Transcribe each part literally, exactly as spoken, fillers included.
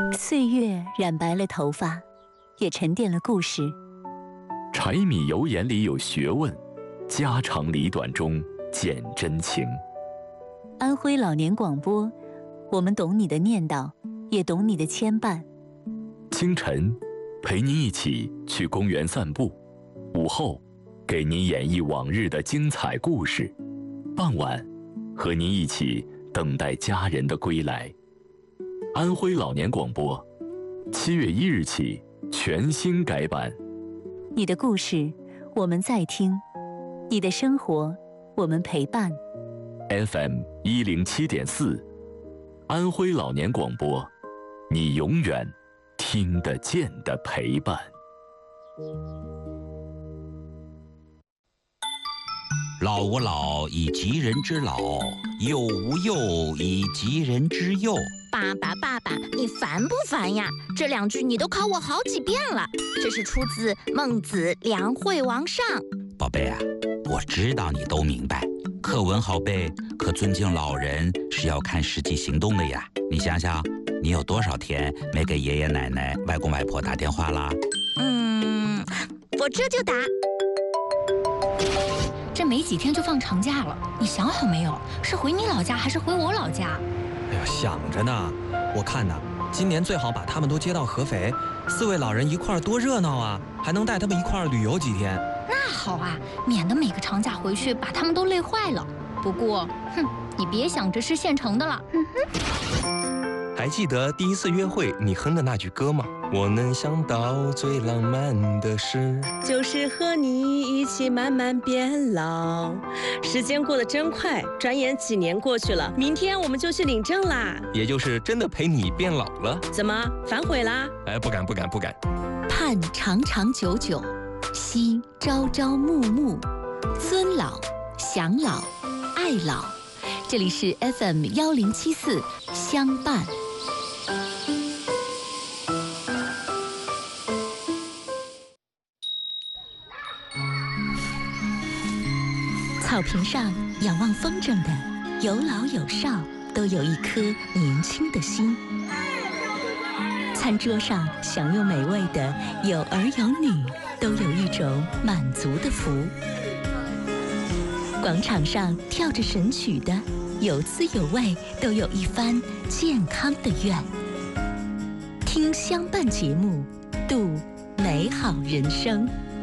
岁月染白了头发，也沉淀了故事。 柴米油盐里有学问，家长里短中见真情。 安徽老年广播，我们懂你的念叨，也懂你的牵绊。 清晨，陪您一起去公园散步；午后，给您演绎往日的精彩故事；傍晚，和您一起等待家人的归来。安徽老年广播，七月一日起全新改版。 你的故事，我们在听；你的生活，我们陪伴。 F M 一零七点四，安徽老年广播，你永远听得见的陪伴。 老吾老以及人之老，幼吾幼以及人之幼。 爸爸，爸爸，你烦不烦呀？这两句你都考我好几遍了。这是出自《孟子·梁惠王上》。 宝贝啊，我知道你都明白，课文好背，可尊敬老人是要看实际行动的呀。你想想，你有多少天没给爷爷奶奶、外公外婆打电话啦？ 嗯，我这就打。 这没几天就放长假了，你想好没有？是回你老家还是回我老家？ 哎呦，想着呢。我看呐，今年最好把他们都接到合肥，四位老人一块儿多热闹啊！还能带他们一块儿旅游几天。 那好啊，免得每个长假回去把他们都累坏了。不过，哼，你别想着吃现成的了。嗯哼。还记得第一次约会你哼的那句歌吗？我能想到最浪漫的事， 就是和你一起慢慢变老。时间过得真快，转眼几年过去了，明天我们就去领证啦。 也就是真的陪你变老了。 怎么反悔啦？ 哎，不敢不敢不敢。 盼长长久久，惜朝朝暮暮，尊老享老爱老。这里是 F M 幺零七四相伴。草坪上仰望风筝的有老有少，都有一颗年轻的心。餐桌上享用美味的有儿有女，都有一种满足的福。广场上跳着神曲的有滋有味，都有一番健康的愿。听相伴节目，度美好人生。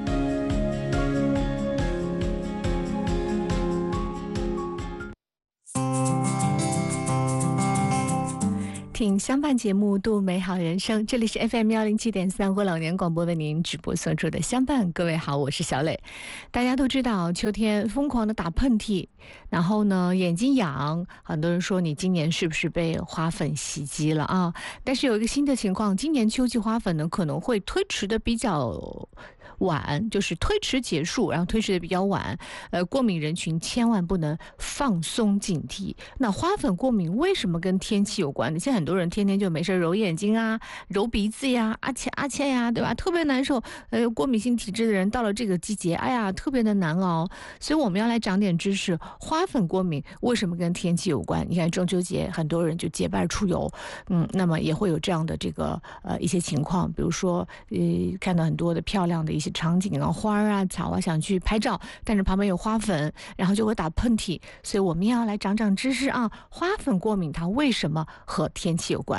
听相伴节目，度美好人生。这里是 F M 幺零七点三，安徽老年广播为您直播送出的相伴。各位好，我是小磊。大家都知道，秋天疯狂的打喷嚏，然后呢，眼睛痒。很多人说你今年是不是被花粉袭击了啊？但是有一个新的情况，今年秋季花粉呢可能会推迟的比较晚，就是推迟结束，然后推迟的比较晚。呃，过敏人群千万不能放松警惕。那花粉过敏为什么跟天气有关呢？现在很多人天天就没事揉眼睛啊、揉鼻子呀、啊切啊切呀，对吧？特别难受。呃，过敏性体质的人到了这个季节，哎呀，特别的难熬。所以我们要来长点知识，花粉过敏为什么跟天气有关？你看中秋节很多人就结伴出游，嗯，那么也会有这样的这个呃一些情况，比如说呃看到很多的漂亮的一些场景啊、花啊、草啊，想去拍照，但是旁边有花粉，然后就会打喷嚏。所以我们要来长长知识啊，花粉过敏它为什么和天气有关？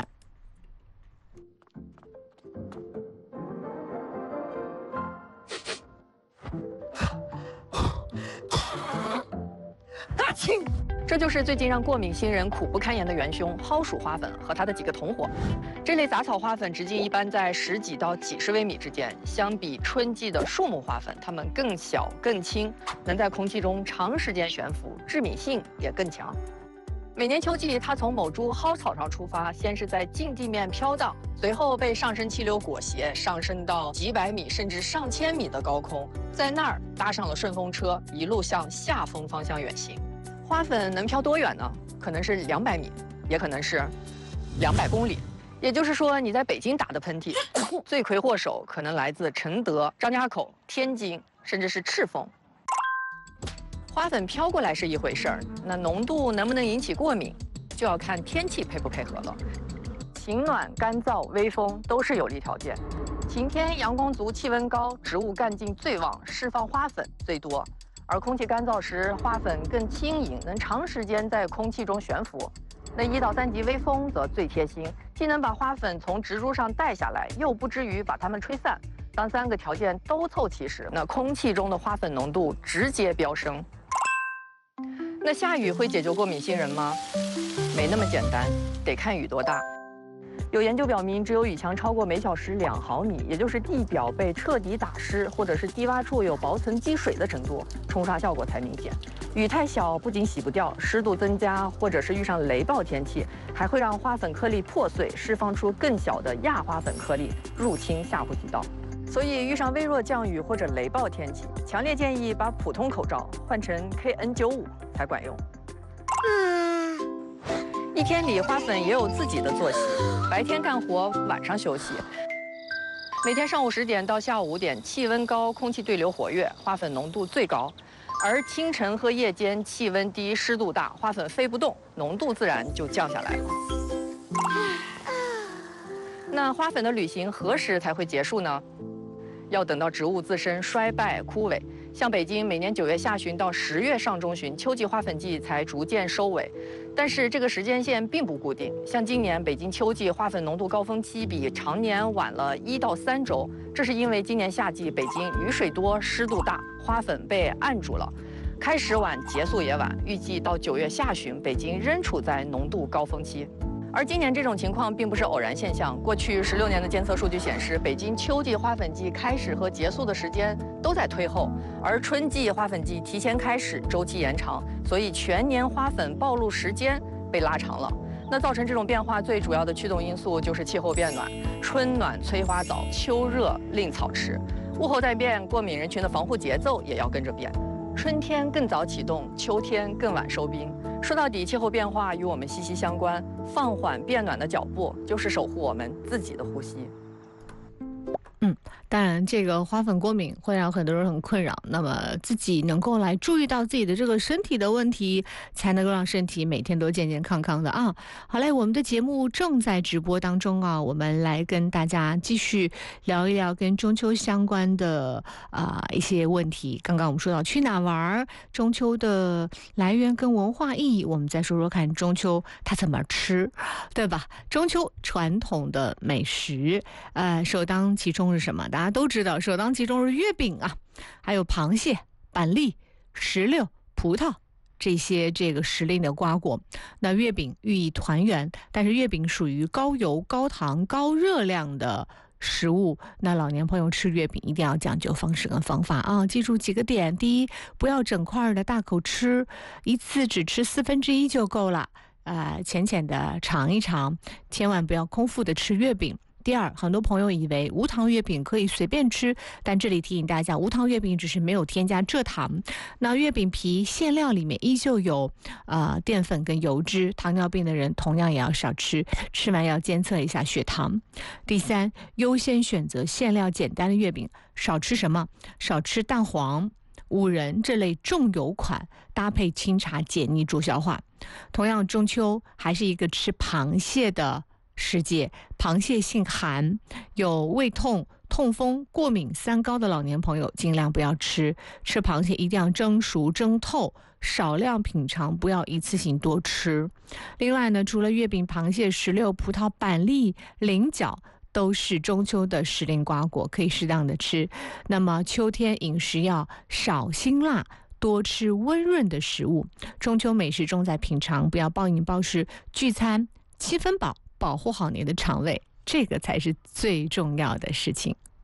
这就是最近让过敏新人苦不堪言的元凶——蒿属花粉和它的几个同伙。这类杂草花粉直径一般在十几到几十微米之间，相比春季的树木花粉，它们更小更轻，能在空气中长时间悬浮，致敏性也更强。每年秋季，它从某株蒿草上出发，先是在近地面飘荡，随后被上升气流裹挟，上升到几百米甚至上千米的高空，在那儿搭上了顺风车，一路向下风方向远行。花粉能飘多远呢？可能是两百米，也可能是两百公里。也就是说，你在北京打的喷嚏，罪魁祸首可能来自承德、张家口、天津，甚至是赤峰。花粉飘过来是一回事儿，那浓度能不能引起过敏，就要看天气配不配合了。 晴暖、干燥、微风都是有利条件。晴天阳光足，气温高，植物干劲最旺，释放花粉最多。而空气干燥时，花粉更轻盈，能长时间在空气中悬浮。那一到三级微风则最贴心，既能把花粉从植株上带下来，又不至于把它们吹散。当三个条件都凑齐时，那空气中的花粉浓度直接飙升。那下雨会解救过敏性人吗？没那么简单，得看雨多大。有研究表明，只有雨强超过每小时两毫米，也就是地表被彻底打湿，或者是低洼处有薄层积水的程度，冲刷效果才明显。雨太小，不仅洗不掉，湿度增加，或者是遇上雷暴天气，还会让花粉颗粒破碎，释放出更小的亚花粉颗粒，入侵下呼吸道。所以遇上微弱降雨或者雷暴天气，强烈建议把普通口罩换成 K N 九十五 才管用。一天里，花粉也有自己的作息，白天干活，晚上休息。每天上午十点到下午五点，气温高，空气对流活跃，花粉浓度最高；而清晨和夜间气温低，湿度大，花粉飞不动，浓度自然就降下来了。那花粉的旅行何时才会结束呢？要等到植物自身衰败枯萎。像北京每年九月下旬到十月上中旬，秋季花粉季才逐渐收尾。但是这个时间线并不固定，像今年北京秋季花粉浓度高峰期比常年晚了一到三周，这是因为今年夏季北京雨水多、湿度大，花粉被按住了。开始晚，结束也晚，预计到九月下旬，北京仍处在浓度高峰期。而今年这种情况并不是偶然现象，过去十六年的监测数据显示，北京秋季花粉季开始和结束的时间都在推后，而春季花粉季提前开始，周期延长，所以全年花粉暴露时间被拉长了。那造成这种变化最主要的驱动因素就是气候变暖，春暖催花早，秋热令草迟。物候在变，过敏人群的防护节奏也要跟着变。春天更早启动，秋天更晚收兵。说到底，气候变化与我们息息相关，放缓变暖的脚步，就是守护我们自己的呼吸。 嗯，当然，这个花粉过敏会让很多人很困扰。那么自己能够来注意到自己的这个身体的问题，才能够让身体每天都健健康康的啊。好嘞，我们的节目正在直播当中啊，我们来跟大家继续聊一聊跟中秋相关的啊、呃、一些问题。刚刚我们说到去哪玩，中秋的来源跟文化意义，我们再说说看中秋它怎么吃，对吧？中秋传统的美食，呃，首当其冲是什么？大家都知道，首当其冲是月饼啊，还有螃蟹、板栗、石榴、葡萄这些这个时令的瓜果。那月饼寓意团圆，但是月饼属于高油、高糖、高热量的食物。那老年朋友吃月饼一定要讲究方式跟方法啊，记住几个点：第一，不要整块的大口吃，一次只吃四分之一就够了。呃，浅浅的尝一尝，千万不要空腹的吃月饼。第二，很多朋友以为无糖月饼可以随便吃，但这里提醒大家，无糖月饼只是没有添加蔗糖。那月饼皮馅料里面依旧有呃淀粉跟油脂，糖尿病的人同样也要少吃，吃完要监测一下血糖。第三，优先选择馅料简单的月饼，少吃什么？少吃蛋黄、五仁这类重油款，搭配清茶解腻助消化。同样，中秋还是一个吃螃蟹的世界，螃蟹性寒，有胃痛、痛风、过敏三高的老年朋友尽量不要吃。吃螃蟹一定要蒸熟蒸透，少量品尝，不要一次性多吃。另外呢，除了月饼、螃蟹、石榴、葡萄、板栗、菱角都是中秋的时令瓜果，可以适当的吃。那么秋天饮食要少辛辣，多吃温润的食物。中秋美食重在品尝，不要暴饮暴食，聚餐七分饱，保护好您的肠胃，这个才是最重要的事情。